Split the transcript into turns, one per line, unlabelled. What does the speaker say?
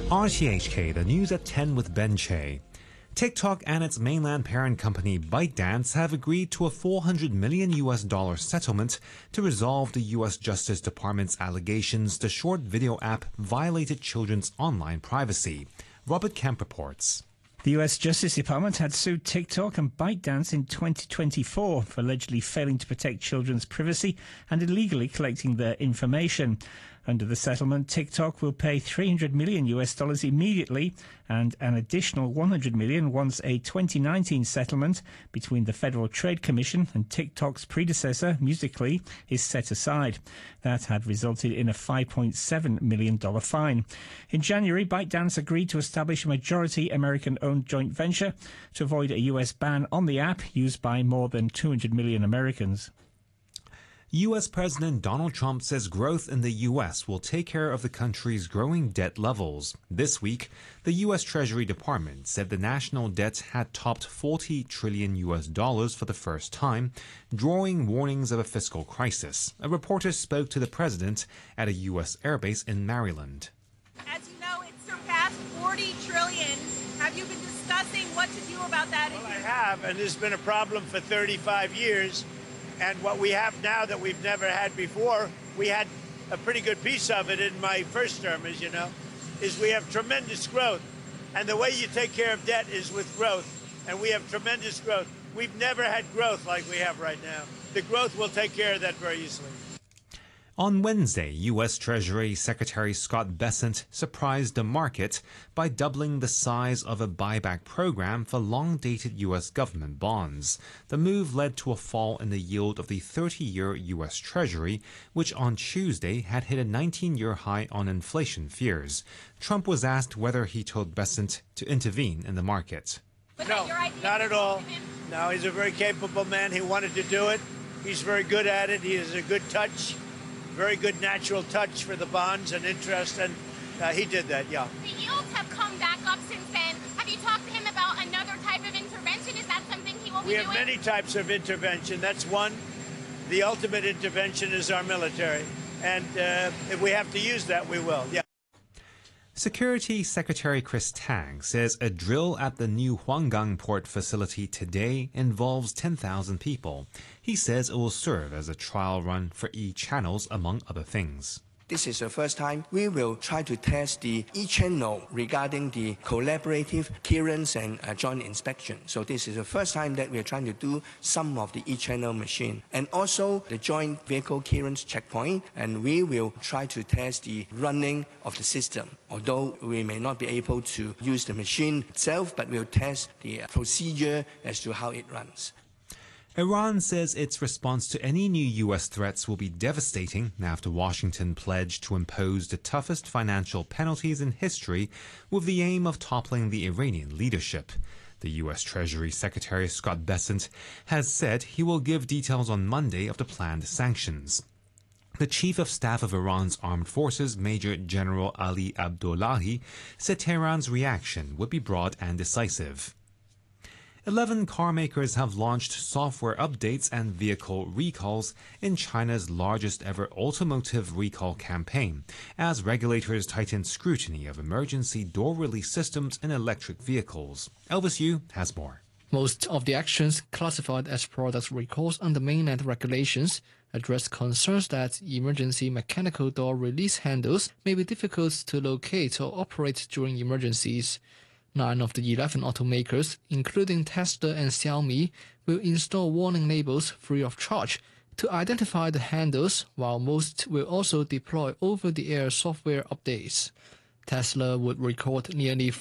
RTHK, the news at 10 with Ben Che. TikTok and its mainland parent company ByteDance have agreed to a $400 million settlement to resolve the U.S. Justice Department's allegations the short video app violated children's online privacy. Robert Kemp reports.
The U.S. Justice Department had sued TikTok and ByteDance in 2024 for allegedly failing to protect children's privacy and illegally collecting their information. Under the settlement, TikTok will pay $300 million immediately and an additional $100 million once a 2019 settlement between the Federal Trade Commission and TikTok's predecessor, Musical.ly, is set aside. That had resulted in a $5.7 million fine. In January, ByteDance agreed to establish a majority American-owned joint venture to avoid a U.S. ban on the app used by more than 200 million Americans.
U.S. President Donald Trump says growth in the U.S. will take care of the country's growing debt levels. This week, the U.S. Treasury Department said the national debt had topped $40 trillion for the first time, drawing warnings of a fiscal crisis. A reporter spoke to the president at a U.S. airbase in Maryland.
As you know, it surpassed $40 trillion. Have you been discussing what to do about that?
Well, I have, and it's been a problem for 35 years. And what we have now that we've never had before, we had a pretty good piece of it in my first term, as you know, is we have tremendous growth. And the way you take care of debt is with growth. And we have tremendous growth. We've never had growth like we have right now. The growth will take care of that very easily.
On Wednesday, U.S. Treasury Secretary Scott Bessent surprised the market by doubling the size of a buyback program for long-dated U.S. government bonds. The move led to a fall in the yield of the 30-year U.S. Treasury, which on Tuesday had hit a 19-year high on inflation fears. Trump was asked whether he told Bessent to intervene in the market.
No, not at all. No, he's a very capable man. He wanted to do it. He's very good at it. He has a good touch. Very good natural touch for the bonds and interest, and he did that, yeah.
The yields have come back up since then. Have you talked to him about another type of intervention? Is that something he will be doing?
We have many types of intervention. That's one. The ultimate intervention is our military, and if we have to use that, we will, yeah.
Security Secretary Chris Tang says a drill at the new Huanggang port facility today involves 10,000 people. He says it will serve as a trial run for e-channels, among other things.
This is the first time we will try to test the e-channel regarding the collaborative clearance and joint inspection. So this is the first time that we are trying to do some of the e-channel machine. And also the joint vehicle clearance checkpoint, and we will try to test the running of the system. Although we may not be able to use the machine itself, but we'll test the procedure as to how it runs.
Iran says its response to any new U.S. threats will be devastating after Washington pledged to impose the toughest financial penalties in history with the aim of toppling the Iranian leadership. The U.S. Treasury Secretary Scott Bessent has said he will give details on Monday of the planned sanctions. The Chief of Staff of Iran's Armed Forces, Major General Ali Abdullahi, said Tehran's reaction would be broad and decisive. 11 car makers have launched software updates and vehicle recalls in China's largest ever automotive recall campaign, as regulators tighten scrutiny of emergency door release systems in electric vehicles. Elvis Yu has more.
Most of the actions classified as product recalls under mainland regulations address concerns that emergency mechanical door release handles may be difficult to locate or operate during emergencies. 9 of the 11 automakers, including Tesla and Xiaomi, will install warning labels free of charge to identify the handles, while most will also deploy over-the-air software updates. Tesla would record nearly